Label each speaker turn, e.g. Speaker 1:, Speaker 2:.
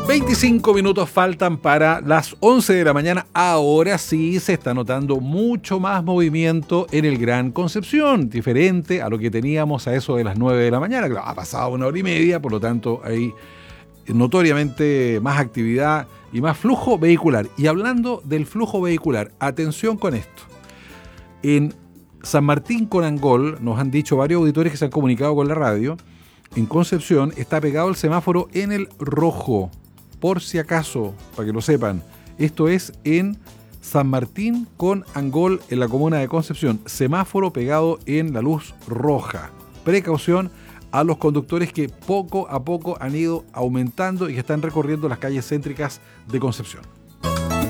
Speaker 1: 25 minutos faltan para las 11 de la mañana. Ahora sí se está notando mucho más movimiento en el Gran Concepción, diferente a lo que teníamos a eso de las 9 de la mañana. Ha pasado 1 hora y media, por lo tanto hay notoriamente más actividad y más flujo vehicular. Y hablando del flujo vehicular, atención con esto. En San Martín con Angol, nos han dicho varios auditores que se han comunicado con la radio, en Concepción está pegado el semáforo en el rojo. Por si acaso, para que lo sepan, esto es en San Martín con Angol, en la comuna de Concepción. Semáforo pegado en la luz roja. Precaución a los conductores que poco a poco han ido aumentando y que están recorriendo las calles céntricas de Concepción.